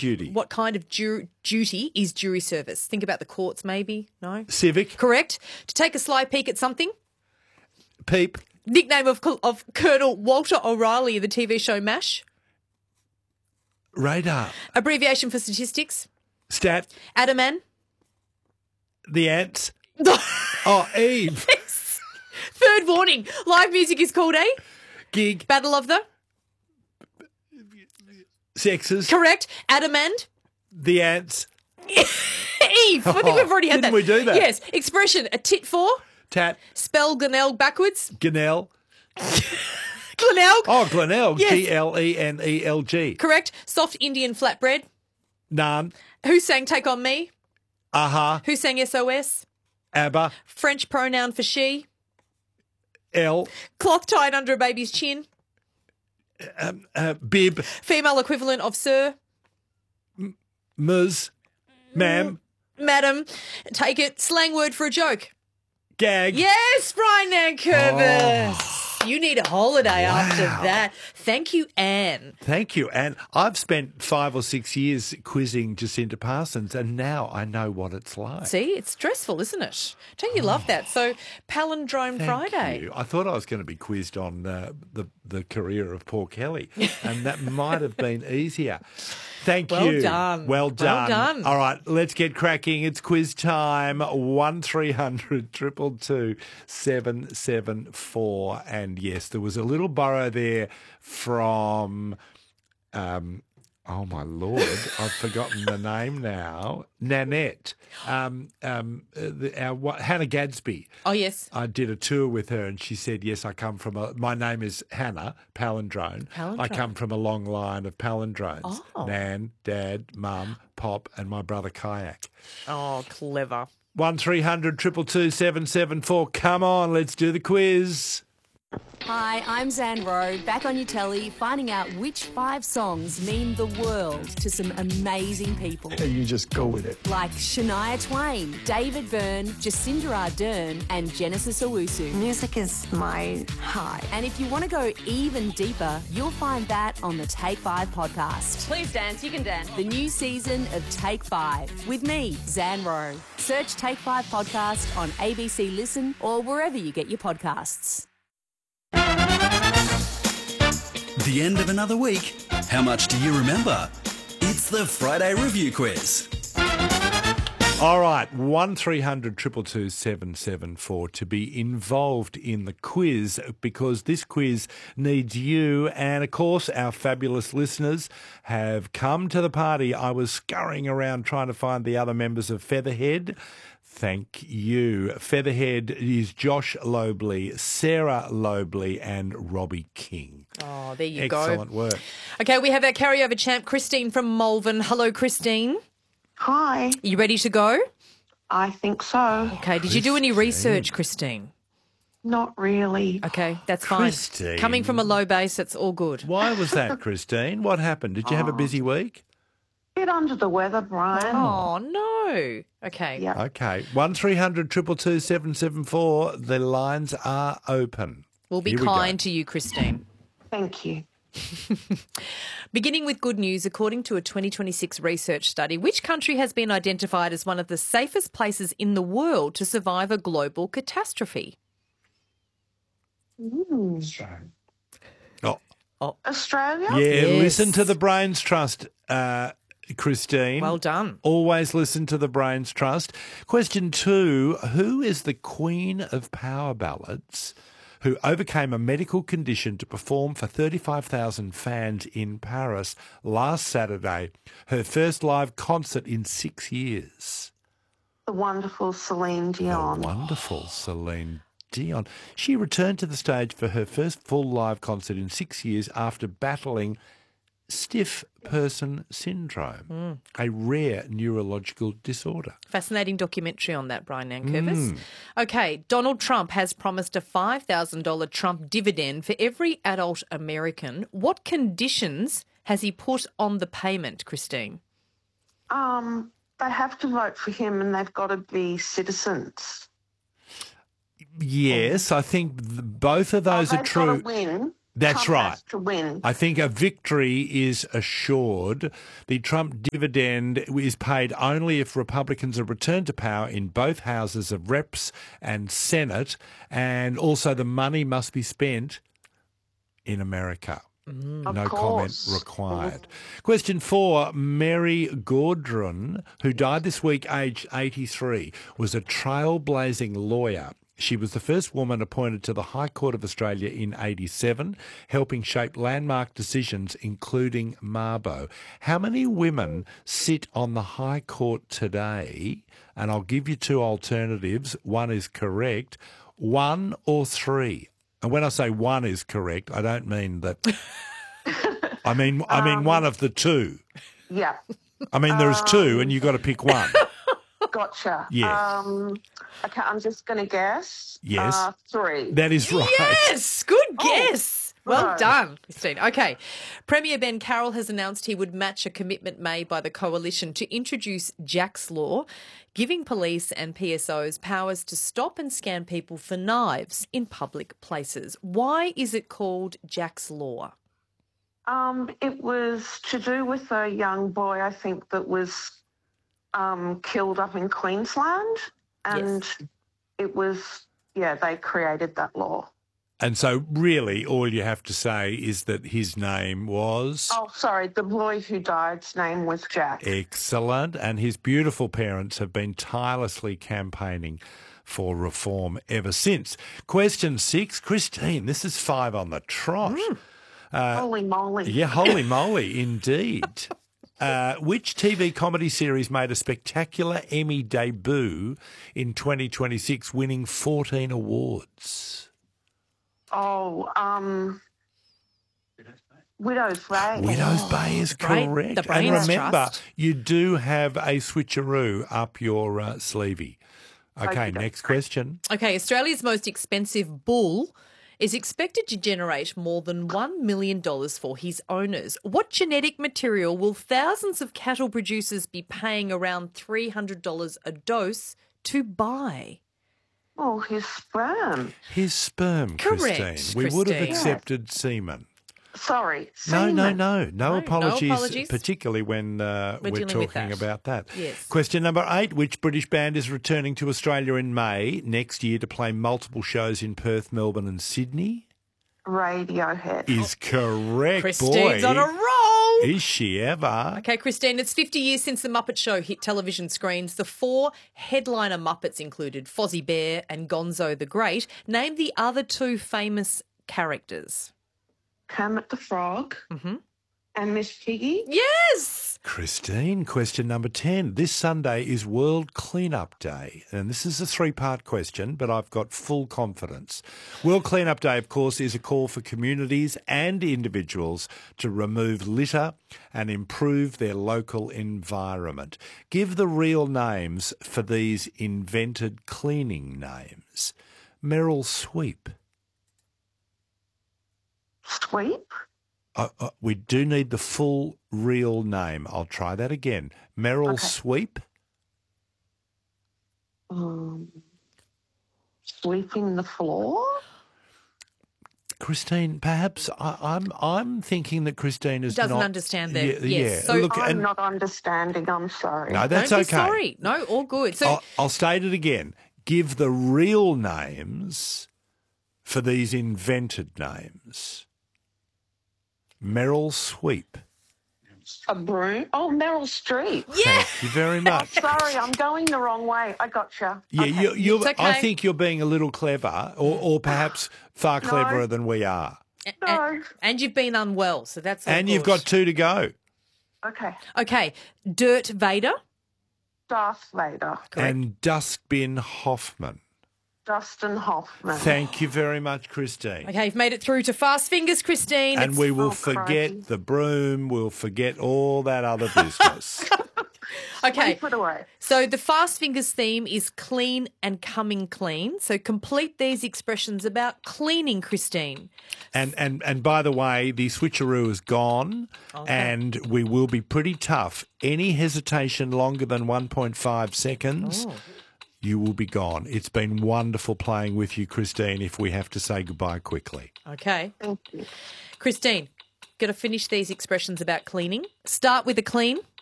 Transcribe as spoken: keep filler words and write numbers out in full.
duty. What kind of ju- duty is jury service? Think about the courts, maybe? No? Civic. Correct. To take a sly peek at something. Peep. Nickname of, of Colonel Walter O'Reilly in the T V show MASH. Radar. Abbreviation for statistics. Stat. Adaman. The ants. Oh, Eve. Third warning. Live music is called a Gig. Battle of the Sexes. Correct. Adamand. The ants. Eve. I think we've already had Didn't that. we do that? Yes. Expression. A tit for. Tat. Spell Glenelg backwards. Glenelg. Glenelg. Oh, Glenelg. Yes. G L E N E L G. Correct. Soft Indian flatbread. Naan. Who sang Take On Me? Aha. Who sang S O S? Abba. French pronoun for she. L. Cloth tied under a baby's chin. Um, uh, bib. Female equivalent of sir. Ms. Ma'am. Madam. Take it. Slang word for a joke. Gag. Yes, Brian Nankervis. Oh. You need a holiday Wow. after that. Thank you, Anne. Thank you. And I've spent five or six years quizzing Jacinta Parsons, and now I know what it's like. See, it's stressful, isn't it? Don't you love that? So, Palindrome Thank Friday. you. I thought I was going to be quizzed on uh, the the career of Paul Kelly, and that might have been easier. Thank Well you. done. Well Well done. done. All right, let's get cracking. It's quiz time. One three hundred triple two seven seven four. And yes, there was a little borrow there from. Um, Oh, my Lord, I've forgotten the name now. Nanette, um, um, uh, the, our, what, Hannah Gadsby. Oh, yes. I did a tour with her and she said, yes, I come from a, my name is Hannah, palindrome. Palindrome. I come from a long line of palindromes. Oh. Nan, Dad, Mum, Pop and my brother Kayak. Oh, clever. one three hundred two two two seven seven four. Come on, let's do the quiz. Hi, I'm Zan Rowe, back on your telly, finding out which five songs mean the world to some amazing people. And you just go with it. Like Shania Twain, David Byrne, Jacinda Ardern, and Genesis Owusu. Music is my high. And if you want to go even deeper, you'll find that on the Take Five podcast. Please dance, you can dance. The new season of Take Five with me, Zan Rowe. Search Take Five podcast on A B C Listen or wherever you get your podcasts. The end of another week. How much do you remember? It's the Friday Review Quiz. All right, one three hundred two two two seven seven four to be involved in the quiz, because this quiz needs you. And, of course, our fabulous listeners have come to the party. I was scurrying around trying to find the other members of Featherhead. Thank you. Featherhead is Josh Lobley, Sarah Lobley and Robbie King. Oh, there you Excellent go. work. Okay, we have our carryover champ, Christine from Malvern. Hello, Christine. Hi, You ready to go? I think so. Okay, did you do any research, Christine? Not really. Okay, that's fine. Christine. Coming from a low base, it's all good. Why was that, Christine? What happened? Did you have a busy week? Bit under the weather, Brian. Oh, no. Okay. Yeah. Okay. one three hundred two two two seven seven four. The lines are open. We'll be Here we kind go. to you, Christine. Thank you. Beginning with good news, according to a twenty twenty-six research study, which country has been identified as one of the safest places in the world to survive a global catastrophe? Oh, Australia? yeah, Yes. listen to the Brains Trust, uh, Christine. Well done. Always listen to the Brains Trust. Question two, who is the queen of power ballads who overcame a medical condition to perform for thirty-five thousand fans in Paris last Saturday, her first live concert in six years? The wonderful Celine The Dion. wonderful Celine Dion. She returned to the stage for her first full live concert in six years after battling stiff person syndrome, a rare neurological disorder. Fascinating documentary on that, Brian Nankervis. Okay, Donald Trump has promised a five thousand dollars Trump dividend for every adult American. What conditions has he put on the payment, Christine? Um, they have to vote for him and they've got to be citizens. Yes, I think th- both of those oh, are they've true. got to win. That's Trump right. has to win. I think a victory is assured. The Trump dividend is paid only if Republicans are returned to power in both houses of Reps and Senate, and also the money must be spent in America. Of No comment course. required. Question four. Mary Gaudron, who died this week aged eighty-three, was a trailblazing lawyer. She was the first woman appointed to the High Court of Australia in eighty-seven, helping shape landmark decisions, including Mabo. How many women sit on the High Court today? And I'll give you two alternatives. One is correct. One or three. And when I say one is correct, I don't mean that. I mean, I mean one of the two. Yeah, I mean, there's two, and you've got to pick one. gotcha. Yeah. Um, okay, I'm just going to guess. Yes. Uh, three. That is right. Yes, good guess. well right. done, Christine. Okay. Premier Ben Carroll has announced he would match a commitment made by the coalition to introduce Jack's Law, giving police and P S Os powers to stop and scan people for knives in public places. Why is it called Jack's Law? Um, it was to do with a young boy, I think, that was um, killed up in Queensland. And it was, yeah, they created that law. And so really all you have to say is that his name was... Oh, sorry, the boy who died's name was Jack. Excellent. And his beautiful parents have been tirelessly campaigning for reform ever since. Question six. Christine, this is five on the trot. Mm. Holy moly. Yeah, holy moly, indeed. Uh, which T V comedy series made a spectacular Emmy debut in twenty twenty-six, winning fourteen awards? Oh, um, Widow's Way. Widow's Bay is brain- correct. the Brains And remember, Trust. you do have a switcheroo up your uh, sleevey. Okay, Okey-doke. next question. Okay, Australia's most expensive bull is expected to generate more than one million dollars for his owners. What genetic material will thousands of cattle producers be paying around three hundred dollars a dose to buy? Oh, his sperm. His sperm, Correct, Christine. We would have Christine. accepted semen. Sorry. No, no, semen. no, no, no apologies, apologies. particularly when uh, We're we're, dealing with talking that. about that. Yes. Question number eight. Which British band is returning to Australia in May next year to play multiple shows in Perth, Melbourne and Sydney? Radiohead. Is correct, Christine's boy. on a roll. Is she ever? Okay, Christine, it's fifty years since The Muppet Show hit television screens. The four headliner Muppets included Fozzie Bear and Gonzo the Great. Name the other two famous characters. Kermit the Frog Mm-hmm. and Miss Piggy. Yes! Christine, question number ten. This Sunday is World Cleanup Day. And this is a three-part question, but I've got full confidence. World Cleanup Day, of course, is a call for communities and individuals to remove litter and improve their local environment. Give the real names for these invented cleaning names. Meryl Sweep. Sweep. Uh, uh, we do need the full real name. I'll try that again. Meryl Okay. Sweep. Um, sweeping the floor. Christine, perhaps I, I'm I'm thinking that Christine is Doesn't not understand the- Yeah, yes. yeah. So Look, I'm and- not understanding. I'm sorry. no, that's Don't okay. be sorry. No, all good. So I'll, I'll state it again. Give the real names for these invented names. Meryl Sweep. A broom. Oh, Meryl Streep. yeah, Thank you very much. Sorry, I'm going the wrong way. I gotcha. Yeah, Okay. you, you're, It's I okay. think you're being a little clever, or, or perhaps far cleverer than we are. and, and, and you've been unwell, so that's all And you've good. got two to go. Okay. Okay, Dirt Vader. Darth Vader. And Dustbin Hoffman. Dustin Hoffman. Thank you very much, Christine. Okay, you've made it through to Fast Fingers, Christine. And It's- we will Oh, forget crikey. the broom, we'll forget all that other business. okay, Put away. so the Fast Fingers theme is clean and coming clean. So complete these expressions about cleaning, Christine. and, and and by the way, the switcheroo is gone, and we will be pretty tough. Any hesitation longer than one point five seconds, you will be gone. It's been wonderful playing with you, Christine, if we have to say goodbye quickly. Okay. Thank you. Christine, got to finish these expressions about cleaning. Start with a clean.